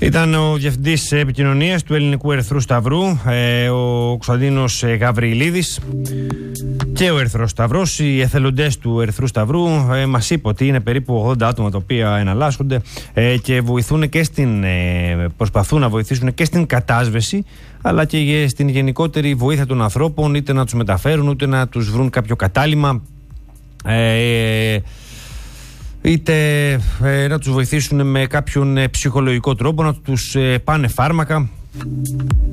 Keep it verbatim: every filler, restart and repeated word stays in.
Ήταν ο Διευθυντής Επικοινωνίας του Ελληνικού Ερυθρού Σταυρού, ε, ο Κωνσταντίνος Γαβριλίδης, και ο Ερυθρός Σταυρός, οι εθελοντές του Ερυθρού Σταυρού, ε, μας είπε ότι είναι περίπου ογδόντα άτομα τα οποία εναλλάσσονται ε, και βοηθούν και στην, ε, προσπαθούν να βοηθήσουν και στην κατάσβεση, αλλά και στην γενικότερη βοήθεια των ανθρώπων, είτε να τους μεταφέρουν, είτε να τους βρουν κάποιο κατάλημα, ε, είτε ε, να τους βοηθήσουν με κάποιον ε, ψυχολογικό τρόπο, να τους ε, πάνε φάρμακα.